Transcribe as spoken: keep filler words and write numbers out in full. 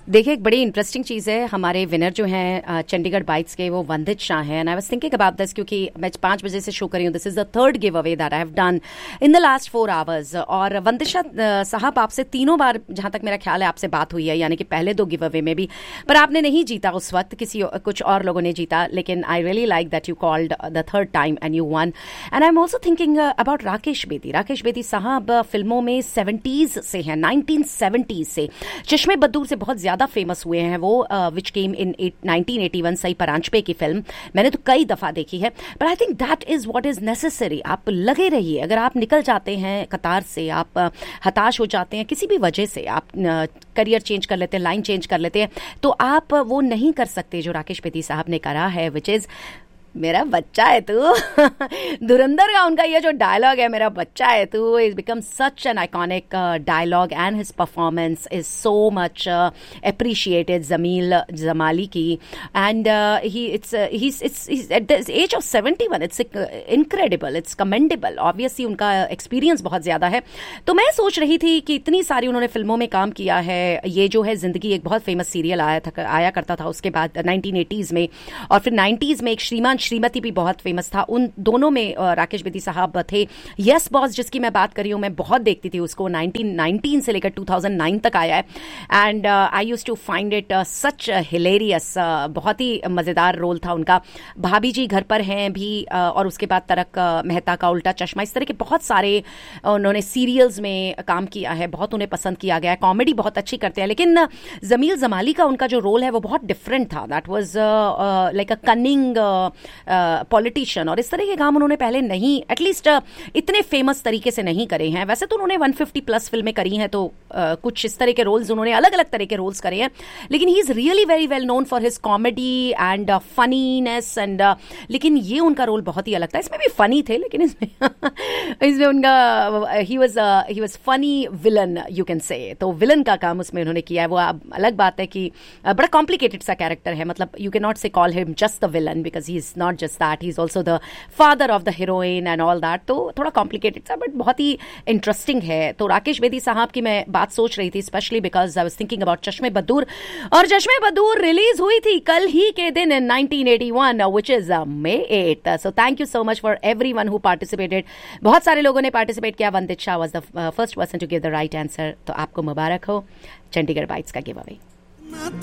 देखिए, एक बड़ी इंटरेस्टिंग चीज़ है, हमारे विनर जो हैं चंडीगढ़ बाइट्स के वो वंदित शाह हैं। And I was thinking about this क्योंकि मैं पाँच बजे से शो कर रही हूँ। This is the third give away that I have done in the last four hours. और वंदित शाह साहब, आपसे तीनों बार जहाँ तक मेरा ख्याल है आपसे बात हुई है, यानी कि पहले दो गिव अवे में भी, पर आपने नहीं जीता उस वक्त, किसी कुछ और लोगों ने जीता। लेकिन I really like that you called the third time and you one. And I am also thinking about Rakesh Bedi. Rakesh Bedi साहब फिल्मों में सेवेंटीज से हैं, नाइनटीन सेवेंटीज से। चश्मे बद्दूर से बहुत ज्यादा फेमस हुए हैं वो, विच केम इन नाइनटीन एटी वन, सई परांजपे की फिल्म। मैंने तो कई दफा देखी है, but I think that is what is necessary. आप लगे रहिए। अगर आप निकल जाते हैं कतार से, आप हताश हो जाते हैं किसी भी वजह से, आप करियर चेंज कर लेते हैं, लाइन चेंज कर लेते हैं, तो आप वो नहीं कर सकते जो राकेश बेदी साहब ने करा है, विच इज मेरा बच्चा है तू। धुरंधर का उनका ये जो डायलॉग है, मेरा बच्चा है तू, is become such an iconic dialogue and his performance is so much appreciated Jameel Jamali की। And he it's it's at the age of seventy one, it's incredible, it's commendable. Obviously उनका एक्सपीरियंस बहुत ज्यादा है। तो मैं सोच रही थी कि इतनी सारी उन्होंने फिल्मों में काम किया है। ये जो है जिंदगी, एक बहुत फेमस सीरियल आया था आया करता था उसके बाद नाइनटीन एटीज में, और फिर नाइन्टीज में एक श्रीमान श्रीमती भी बहुत फेमस था। उन दोनों में राकेश बेदी साहब थे। यस बॉस, जिसकी मैं बात कर रही हूँ, मैं बहुत देखती थी उसको। नाइनटीन नाइनटीन से लेकर टू थाउजेंड नाइन तक आया है। And I used to find it such hilarious. बहुत ही मजेदार रोल था उनका। भाभी जी घर पर हैं भी, uh, और उसके बाद तरक uh, मेहता का उल्टा चश्मा, इस तरह के बहुत सारे uh, उन्होंने सीरियल्स में काम किया है। बहुत उन्हें पसंद किया गया है। कॉमेडी बहुत अच्छी करते हैं। लेकिन uh, जमील जमाली का उनका जो रोल है वो बहुत डिफरेंट था। That was like a cunning politician, और इस तरह के काम उन्होंने पहले नहीं, एटलीस्ट uh, इतने फेमस तरीके से नहीं करे हैं। वैसे तो उन्होंने वन फिफ्टी प्लस फिल्में करी हैं, तो uh, कुछ इस तरह के रोल्स उन्होंने अलग अलग तरह के रोल्स करे हैं। लेकिन he is really very well known for his comedy and funniness. And लेकिन ये उनका रोल बहुत ही अलग था। इसमें भी फनी थे, लेकिन इसमें इसमें उनका he was he was funny villain, you can say. तो विलन का काम उसमें उन्होंने किया है। वो अलग बात है कि uh, बड़ा कॉम्प्लिकेटेड सा कैरेक्टर है। मतलब यू कैन नॉट से call him just the villain, because he is not just that, he is also the father of the heroine and all that. तो थोड़ा कॉम्प्लिकेटेड सा, बट बहुत ही इंटरेस्टिंग है। तो राकेश बेदी साहब की मैं बात सोच रही थी, specially because I was thinking about चश्मे बद्दूर। और चश्मे बद्दूर रिलीज हुई थी कल ही के दिन in nineteen eighty one, which is may at. So thank you so much for everyone who participated. बहुत सारे लोगों ने पार्टिसिपेट किया। वंदित Shah was the first person to give the right answer. तो आपको मुबारक हो चंडीगढ़ बाइट्स का गिव अवे।